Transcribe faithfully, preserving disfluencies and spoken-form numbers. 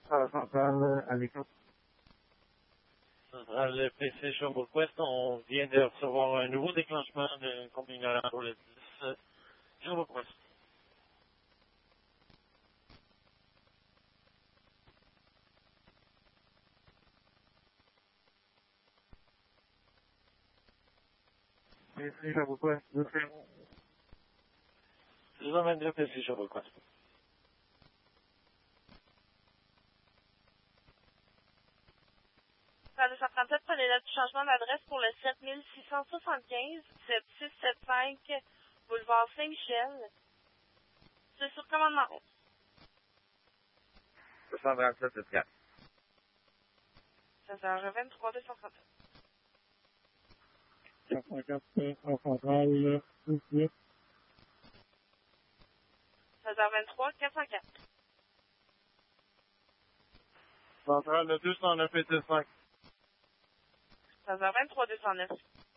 Ah, centrale à l'écoute. Centrale P C Sherbrooke-Ouest, on vient de recevoir un nouveau déclenchement de compagnie horaire pour le dix euh, Sherbrooke-Ouest. P C Sherbrooke-Ouest, deux zéro. deux cent vingt-deux P C Sherbrooke-Ouest. deux cent trente-sept, prenez note du changement d'adresse pour le sept mille six cent soixante-quinze, sept six sept cinq, boulevard Saint-Michel. C'est sur commandement onze. deux cent trente-sept, c'est quatre. seize heures vingt-trois, deux cent trente-sept. quatre cent quatre, en centrale, six huit. seize heures vingt-trois, quatre cent quatre. Centrale deux cent neuf et deux cent cinq. seize heures vingt-trois, deux cent neuf.